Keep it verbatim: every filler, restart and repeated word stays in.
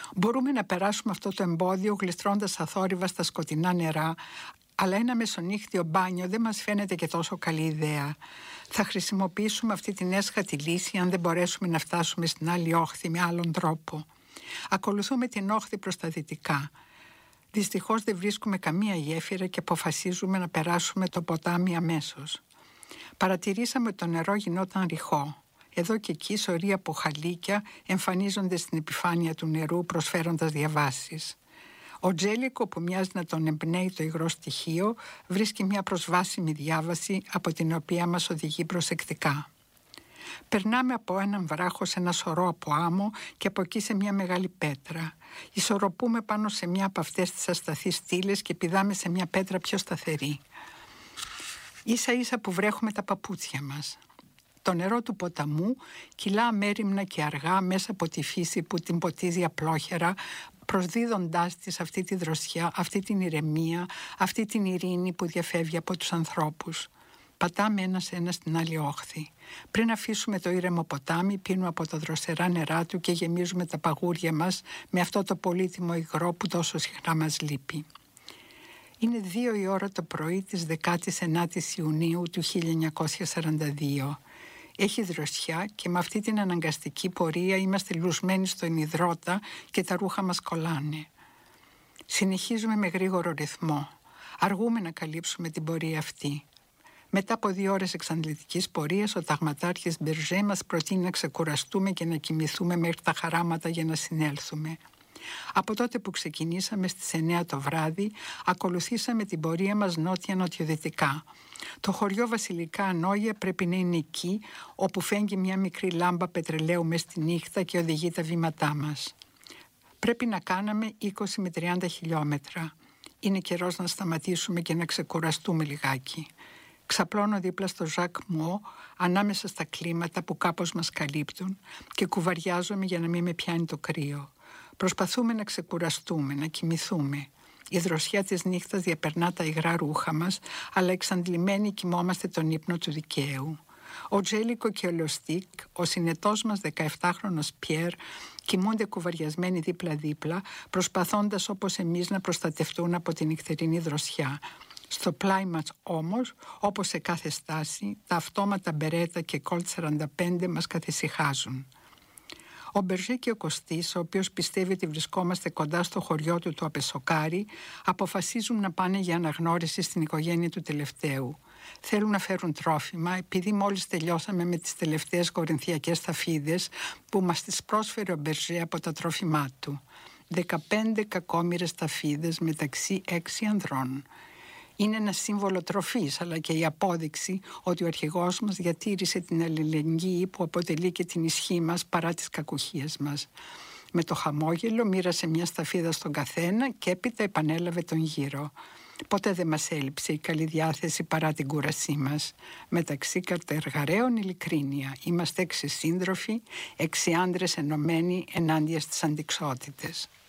Μπορούμε να περάσουμε αυτό το εμπόδιο γλιστρώντας αθόρυβα στα σκοτεινά νερά, αλλά ένα μεσονύχτιο μπάνιο δεν μας φαίνεται και τόσο καλή ιδέα. Θα χρησιμοποιήσουμε αυτή την έσχατη λύση αν δεν μπορέσουμε να φτάσουμε στην άλλη όχθη με άλλον τρόπο. Ακολουθούμε την όχθη προς τα δυτικά. Δυστυχώς δεν βρίσκουμε καμία γέφυρα και αποφασίζουμε να περάσουμε το ποτάμι αμέσως. Παρατηρήσαμε ότι το νερό γινόταν ρηχό. Εδώ και εκεί σωροί από χαλίκια εμφανίζονται στην επιφάνεια του νερού προσφέροντας διαβάσεις. Ο Τζέλικο, που μοιάζει να τον εμπνέει το υγρό στοιχείο, βρίσκει μια προσβάσιμη διάβαση από την οποία μας οδηγεί προσεκτικά. Περνάμε από έναν βράχο σε ένα σωρό από άμμο και από εκεί σε μια μεγάλη πέτρα. Ισορροπούμε πάνω σε μια από αυτές τις ασταθείς στήλες και πηδάμε σε μια πέτρα πιο σταθερή. Ίσα ίσα που βρέχουμε τα παπούτσια μας. Το νερό του ποταμού κυλά αμέριμνα και αργά μέσα από τη φύση που την ποτίζει απλόχερα, προσδίδοντάς της αυτή τη δροσιά, αυτή την ηρεμία, αυτή την ειρήνη που διαφεύγει από τους ανθρώπους. Πατάμε ένα-ένα στην άλλη όχθη. Πριν αφήσουμε το ήρεμο ποτάμι, πίνουμε από τα δροσερά νερά του και γεμίζουμε τα παγούρια μας με αυτό το πολύτιμο υγρό που τόσο συχνά μας λείπει. Είναι δύο η ώρα το πρωί της δεκάτης ενάτης Ιουνίου του χίλια εννιακόσια σαράντα δύο. Έχει δροσιά και με αυτή την αναγκαστική πορεία είμαστε λουσμένοι στον υδρότα και τα ρούχα μας κολλάνε. Συνεχίζουμε με γρήγορο ρυθμό. Αργούμε να καλύψουμε την πορεία αυτή. Μετά από δύο ώρες εξαντλητικής πορείας, ο ταγματάρχης Μπερζέ μας προτείνει να ξεκουραστούμε και να κοιμηθούμε μέχρι τα χαράματα για να συνέλθουμε. Από τότε που ξεκινήσαμε στις εννέα το βράδυ, ακολουθήσαμε την πορεία μας νότια-νοτιοδυτικά. Το χωριό Βασιλικά Ανόγια πρέπει να είναι εκεί, όπου φέγγει μια μικρή λάμπα πετρελαίου μες στη νύχτα και οδηγεί τα βήματά μας. Πρέπει να κάναμε είκοσι με τριάντα χιλιόμετρα. Είναι καιρός να σταματήσουμε και να ξεκουραστούμε λιγάκι. Ξαπλώνω δίπλα στο Ζακ Μουό, ανάμεσα στα κλίματα που κάπως μας καλύπτουν και κουβαριάζομαι για να μην με πιάνει το κρύο. Προσπαθούμε να ξεκουραστούμε, να κοιμηθούμε. Η δροσιά της νύχτας διαπερνά τα υγρά ρούχα μας, αλλά εξαντλημένοι κοιμόμαστε τον ύπνο του δικαίου. Ο Τζέλικο και ο Λοστίκ, ο συνετός μας δεκαεφτάχρονος Πιέρ, κοιμούνται κουβαριασμένοι δίπλα-δίπλα, προσπαθώντας όπως εμείς να προστατευτούν από την νυχτερινή δροσιά. Στο πλάι μας όμως, όπως σε κάθε στάση, τα αυτόματα Μπερέτα και Κολτ σαράντα πέντε μας καθησυχάζουν. Ο Μπερζέ και ο Κωστής, ο οποίος πιστεύει ότι βρισκόμαστε κοντά στο χωριό του το Απεσοκάρι, αποφασίζουν να πάνε για αναγνώριση στην οικογένεια του τελευταίου. Θέλουν να φέρουν τρόφιμα, επειδή μόλις τελειώσαμε με τις τελευταίες κορινθιακές σταφίδες που μας τις πρόσφερε ο Μπερζέ από τα τρόφιμά του. Δεκαπέντε κακόμοιρες σταφίδες μεταξύ έξι ανδρών. Είναι ένα σύμβολο τροφής, αλλά και η απόδειξη ότι ο αρχηγός μας διατήρησε την αλληλεγγύη που αποτελεί και την ισχύ μας παρά τις κακουχίες μας. Με το χαμόγελο μοίρασε μια σταφίδα στον καθένα και έπειτα επανέλαβε τον γύρο. Ποτέ δεν μας έλειψε η καλή διάθεση παρά την κούρασή μας. Μεταξύ κατεργαρέων ειλικρίνεια. Είμαστε έξι σύντροφοι, έξι άντρες ενωμένοι ενάντια στις αντιξότητες.